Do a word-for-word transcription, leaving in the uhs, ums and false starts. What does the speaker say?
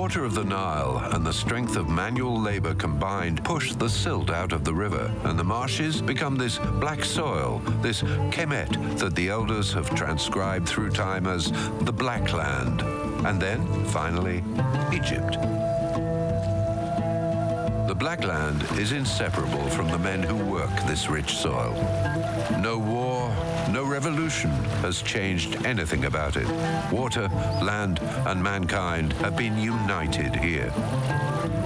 water of the Nile and the strength of manual labor combined push the silt out of the river, and the marshes become this black soil, this kemet that the elders have transcribed through time as the Black Land. And then, finally, Egypt. The Black Land is inseparable from the men who work this rich soil. No war, no revolution has changed anything about it. Water, land, and mankind have been united here.